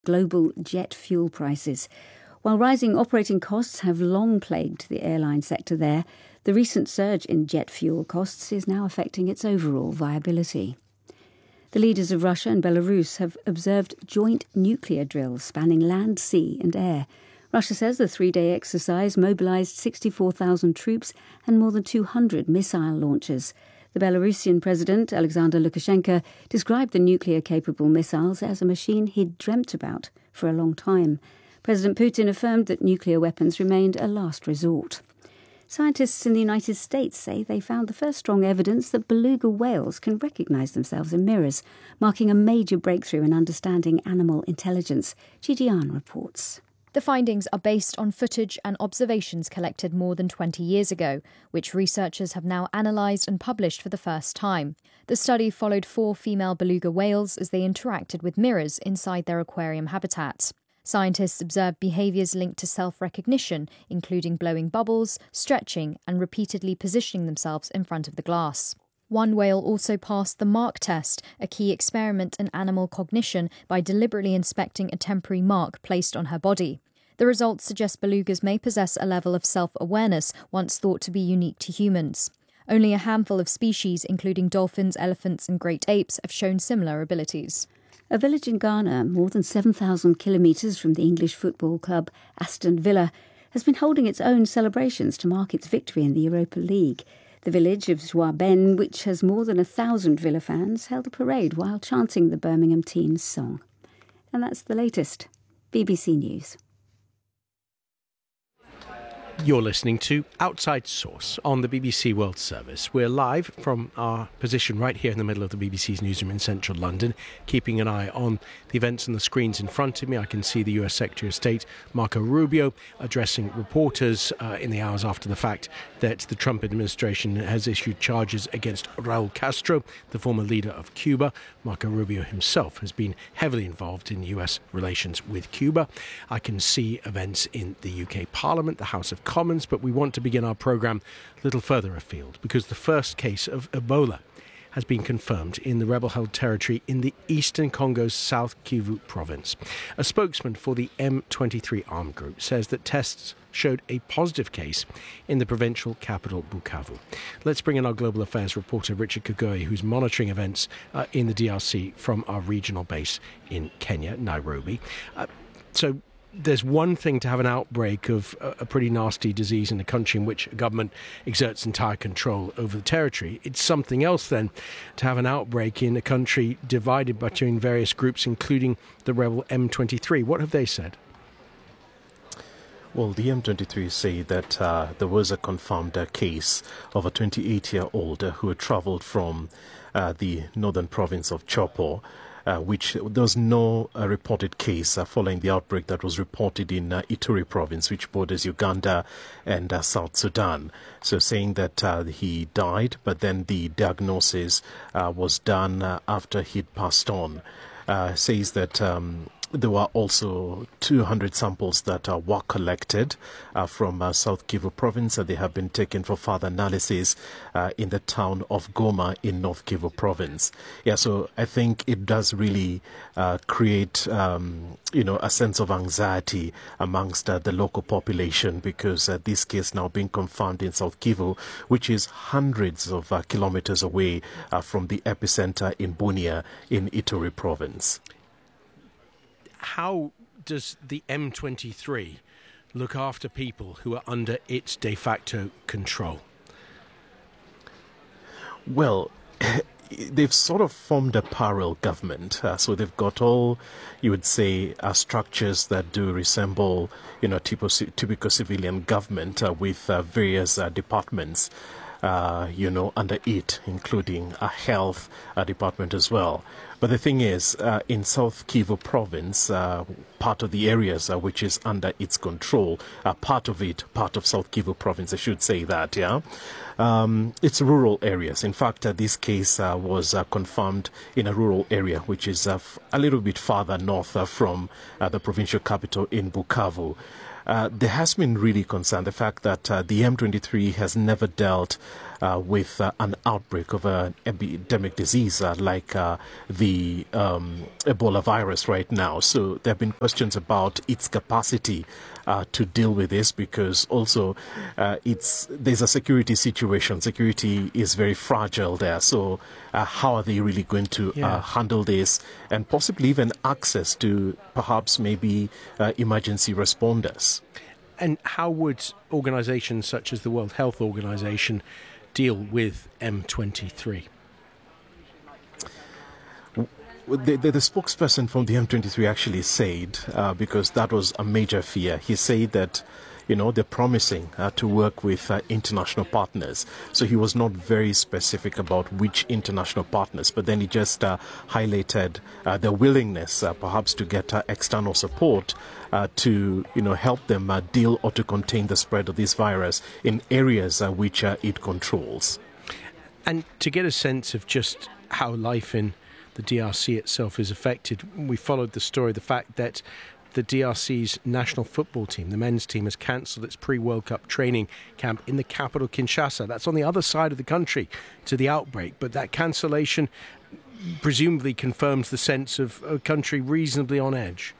global jet fuel prices. While rising operating costs have long plagued the airline sector there, the recent surge in jet fuel costs is now affecting its overall viability. The leaders of Russia and Belarus have observed joint nuclear drills spanning land, sea and air. Russia says the three-day exercise mobilised 64,000 troops and more than 200 missile launchers. The Belarusian president, Alexander Lukashenko, described the nuclear-capable missiles as a machine he'd dreamt about for a long time. President Putin affirmed that nuclear weapons remained a last resort. Scientists in the United States say they found the first strong evidence that beluga whales can recognise themselves in mirrors, marking a major breakthrough in understanding animal intelligence. Jijian reports. The findings are based on footage and observations collected more than 20 years ago, which researchers have now analysed and published for the first time. The study followed 4 female beluga whales as they interacted with mirrors inside their aquarium habitat. Scientists observed behaviours linked to self-recognition, including blowing bubbles, stretching and repeatedly positioning themselves in front of the glass. One whale also passed the mark test, a key experiment in animal cognition, by deliberately inspecting a temporary mark placed on her body. The results suggest belugas may possess a level of self-awareness once thought to be unique to humans. Only a handful of species, including dolphins, elephants and great apes, have shown similar abilities. A village in Ghana, more than 7,000 kilometres from the English football club Aston Villa, has been holding its own celebrations to mark its victory in the Europa League. The village of Zouaben, which has more than 1,000 Villa fans, held a parade while chanting the Birmingham team's song. And that's the latest. BBC News. You're listening to Outside Source on the BBC World Service. We're live from our position right here in the middle of the BBC's newsroom in central London, keeping an eye on the events on the screens in front of me. I can see the US Secretary of State, Marco Rubio, addressing reporters in the hours after the fact that the Trump administration has issued charges against Raul Castro, the former leader of Cuba. Marco Rubio himself has been heavily involved in US relations with Cuba. I can see events in the UK Parliament, the House of Commons, but we want to begin our programme a little further afield because the first case of Ebola has been confirmed in the rebel-held territory in the eastern Congo's South Kivu province. A spokesman for the M23 armed group says that tests showed a positive case in the provincial capital, Bukavu. Let's bring in our global affairs reporter, Richard Kagoi, who's monitoring events in the DRC from our regional base in Kenya, Nairobi. So there's one thing to have an outbreak of a pretty nasty disease in a country in which a government exerts entire control over the territory. It's something else then to have an outbreak in a country divided between various groups, including the rebel M23. What have they said? Well, the M23 say that there was a confirmed case of a 28-year-old who had travelled from the northern province of Chopo, which there was no reported case following the outbreak that was reported in Ituri province, which borders Uganda and South Sudan. So saying that he died, but then the diagnosis was done after he'd passed on. Says that there were also 200 samples that were collected from South Kivu province. They have been taken for further analysis in the town of Goma in North Kivu province. Yeah, so I think it does really create, a sense of anxiety amongst the local population because this case now being confirmed in South Kivu, which is hundreds of kilometers away from the epicenter in Bunia in Ituri province. How does the M23 look after people who are under its de facto control? Well, they've sort of formed a parallel government. So they've got all, you would say, structures that do resemble, typical civilian government with various departments, under it, including a health department as well. But the thing is, in South Kivu province, part of the areas which is under its control, part of South Kivu province, I should say that, it's rural areas. In fact, this case was confirmed in a rural area, which is a little bit farther north from the provincial capital in Bukavu. there has been really concern the fact that the M23 has never dealt with an outbreak of an epidemic disease like the Ebola virus right now. So there have been questions about its capacity to deal with this, because also there's a security situation. Security is very fragile there. So how are they really going to handle this, and possibly even access to perhaps maybe emergency responders? And how would organisations such as the World Health Organization deal with M23? The spokesperson from the M23 actually said, because that was a major fear, he said that, they're promising to work with international partners. So he was not very specific about which international partners, but then he just highlighted their willingness perhaps to get external support to, help them deal or to contain the spread of this virus in areas which it controls. And to get a sense of just how life in the DRC itself is affected, we followed the story, the fact that the DRC's national football team, the men's team, has cancelled its pre-World Cup training camp in the capital, Kinshasa. That's on the other side of the country to the outbreak. But that cancellation presumably confirms the sense of a country reasonably on edge.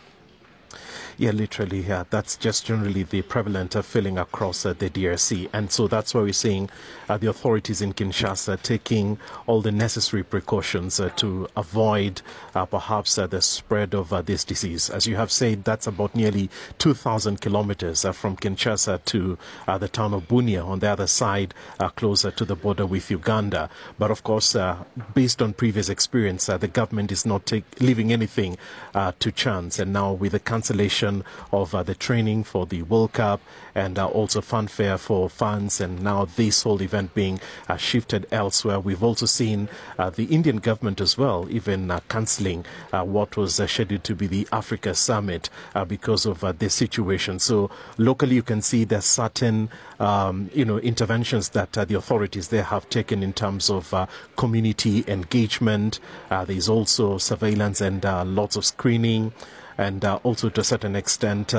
Yeah, literally, yeah. That's just generally the prevalent feeling across the DRC. And so that's why we're seeing the authorities in Kinshasa taking all the necessary precautions to avoid perhaps the spread of this disease. As you have said, that's about nearly 2,000 kilometers from Kinshasa to the town of Bunia on the other side, closer to the border with Uganda. But of course, based on previous experience, the government is not leaving anything to chance. And now with the cancellation of the training for the World Cup and also fanfare for fans, and now this whole event being shifted elsewhere. We've also seen the Indian government as well even cancelling what was scheduled to be the Africa Summit because of this situation. So locally you can see there's certain interventions that the authorities there have taken in terms of community engagement. There's also surveillance and lots of screening, and also to a certain extent,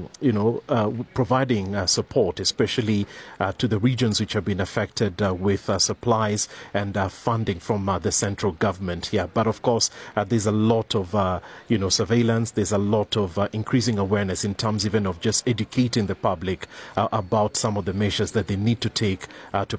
providing support, especially to the regions which have been affected with supplies and funding from the central government. Yeah, but of course, there's a lot of, surveillance. There's a lot of increasing awareness in terms even of just educating the public about some of the measures that they need to take to